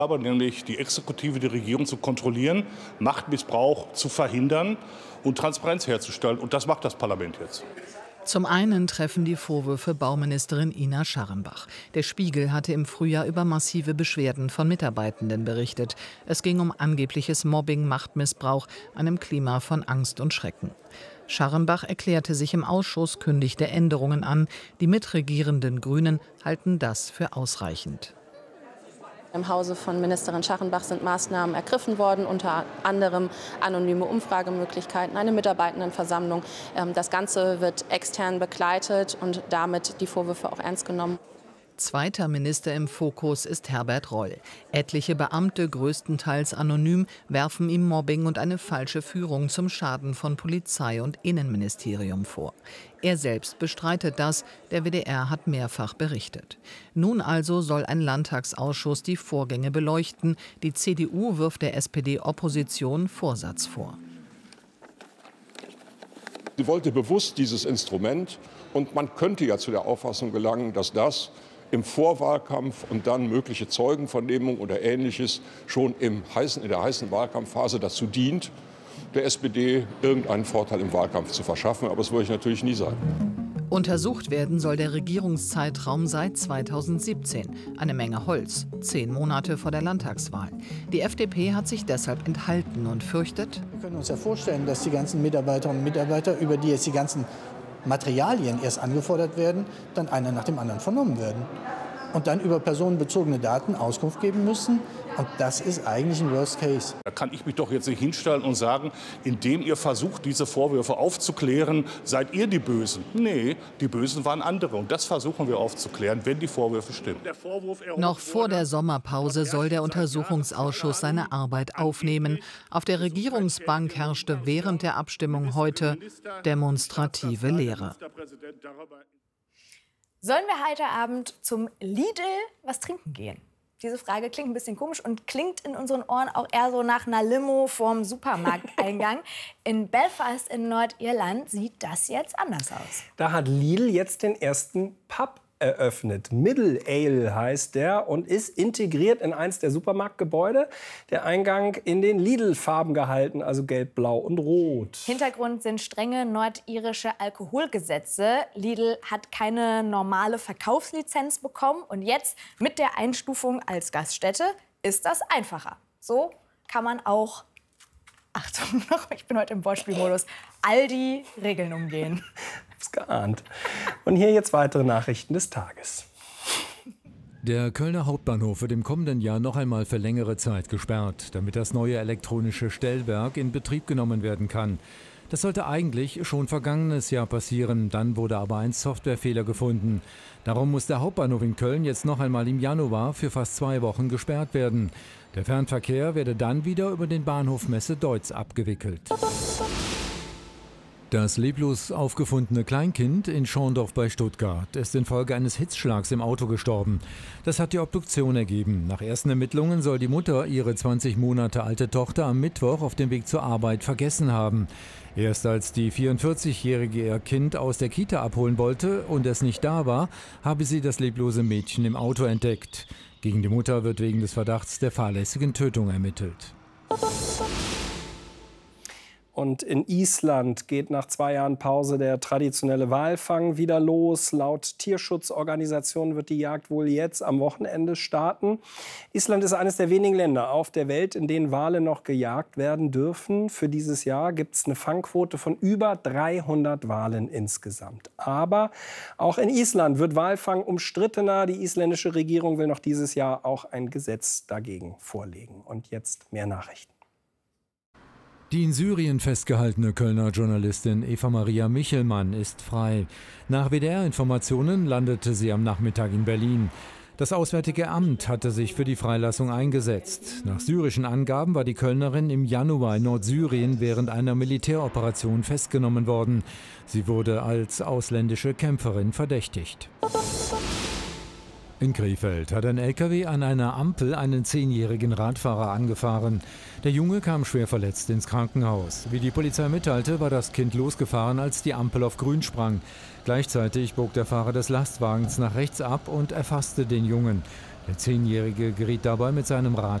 Aber nämlich die Exekutive, die Regierung zu kontrollieren, Machtmissbrauch zu verhindern und Transparenz herzustellen. Und das macht das Parlament jetzt. Zum einen treffen die Vorwürfe Bauministerin Ina Scharrenbach. Der Spiegel hatte im Frühjahr über massive Beschwerden von Mitarbeitenden berichtet. Es ging um angebliches Mobbing, Machtmissbrauch, einem Klima von Angst und Schrecken. Scharrenbach erklärte sich im Ausschuss, kündigte Änderungen an. Die mitregierenden Grünen halten das für ausreichend. Im Hause von Ministerin Scharrenbach sind Maßnahmen ergriffen worden, unter anderem anonyme Umfragemöglichkeiten, eine Mitarbeitendenversammlung. Das Ganze wird extern begleitet und damit die Vorwürfe auch ernst genommen. Zweiter Minister im Fokus ist Herbert Reul. Etliche Beamte, größtenteils anonym, werfen ihm Mobbing und eine falsche Führung zum Schaden von Polizei und Innenministerium vor. Er selbst bestreitet das. Der WDR hat mehrfach berichtet. Nun also soll ein Landtagsausschuss die Vorgänge beleuchten. Die CDU wirft der SPD-Opposition Vorsatz vor. Sie wollte bewusst dieses Instrument, und man könnte ja zu der Auffassung gelangen, dass das im Vorwahlkampf und dann mögliche Zeugenvernehmung oder Ähnliches schon in der heißen Wahlkampfphase dazu dient, der SPD irgendeinen Vorteil im Wahlkampf zu verschaffen. Aber das würde ich natürlich nie sagen. Untersucht werden soll der Regierungszeitraum seit 2017. Eine Menge Holz, 10 Monate vor der Landtagswahl. Die FDP hat sich deshalb enthalten und fürchtet: Wir können uns ja vorstellen, dass die ganzen Mitarbeiterinnen und Mitarbeiter, über die jetzt die ganzen Materialien erst angefordert werden, dann einer nach dem anderen vernommen werden und dann über personenbezogene Daten Auskunft geben müssen. Und das ist eigentlich ein Worst Case. Da kann ich mich doch jetzt nicht hinstellen und sagen, indem ihr versucht, diese Vorwürfe aufzuklären, seid ihr die Bösen. Nee, die Bösen waren andere. Und das versuchen wir aufzuklären, wenn die Vorwürfe stimmen. Noch vor der Sommerpause soll der Untersuchungsausschuss seine Arbeit aufnehmen. Auf der Regierungsbank herrschte während der Abstimmung heute demonstrative Leere. Sollen wir heute Abend zum Lidl was trinken gehen? Diese Frage klingt ein bisschen komisch und klingt in unseren Ohren auch eher so nach einer Limo vorm Supermarkteingang. In Belfast in Nordirland sieht das jetzt anders aus. Da hat Lidl jetzt den ersten Pub eröffnet. Middle Ale heißt der und ist integriert in eins der Supermarktgebäude. Der Eingang in den Lidl-Farben gehalten, also gelb, blau und rot. Hintergrund sind strenge nordirische Alkoholgesetze. Lidl hat keine normale Verkaufslizenz bekommen und jetzt mit der Einstufung als Gaststätte ist das einfacher. So kann man auch, Achtung, ich bin heute im Wortspielmodus, all die Regeln umgehen. Geahnt. Und hier jetzt weitere Nachrichten des Tages. Der Kölner Hauptbahnhof wird im kommenden Jahr noch einmal für längere Zeit gesperrt, damit das neue elektronische Stellwerk in Betrieb genommen werden kann. Das sollte eigentlich schon vergangenes Jahr passieren, dann wurde aber ein Softwarefehler gefunden. Darum muss der Hauptbahnhof in Köln jetzt noch einmal im Januar für fast 2 Wochen gesperrt werden. Der Fernverkehr werde dann wieder über den Bahnhof Messe-Deutz abgewickelt. Das leblos aufgefundene Kleinkind in Schorndorf bei Stuttgart ist infolge eines Hitzschlags im Auto gestorben. Das hat die Obduktion ergeben. Nach ersten Ermittlungen soll die Mutter ihre 20 Monate alte Tochter am Mittwoch auf dem Weg zur Arbeit vergessen haben. Erst als die 44-Jährige ihr Kind aus der Kita abholen wollte und es nicht da war, habe sie das leblose Mädchen im Auto entdeckt. Gegen die Mutter wird wegen des Verdachts der fahrlässigen Tötung ermittelt. Und in Island geht nach 2 Jahren Pause der traditionelle Walfang wieder los. Laut Tierschutzorganisationen wird die Jagd wohl jetzt am Wochenende starten. Island ist eines der wenigen Länder auf der Welt, in denen Wale noch gejagt werden dürfen. Für dieses Jahr gibt es eine Fangquote von über 300 Walen insgesamt. Aber auch in Island wird Walfang umstrittener. Die isländische Regierung will noch dieses Jahr auch ein Gesetz dagegen vorlegen. Und jetzt mehr Nachrichten. Die in Syrien festgehaltene Kölner Journalistin Eva-Maria Michelmann ist frei. Nach WDR-Informationen landete sie am Nachmittag in Berlin. Das Auswärtige Amt hatte sich für die Freilassung eingesetzt. Nach syrischen Angaben war die Kölnerin im Januar in Nordsyrien während einer Militäroperation festgenommen worden. Sie wurde als ausländische Kämpferin verdächtigt. In Krefeld hat ein LKW an einer Ampel einen 10-jährigen Radfahrer angefahren. Der Junge kam schwer verletzt ins Krankenhaus. Wie die Polizei mitteilte, war das Kind losgefahren, als die Ampel auf grün sprang. Gleichzeitig bog der Fahrer des Lastwagens nach rechts ab und erfasste den Jungen. Der 10-Jährige geriet dabei mit seinem Rad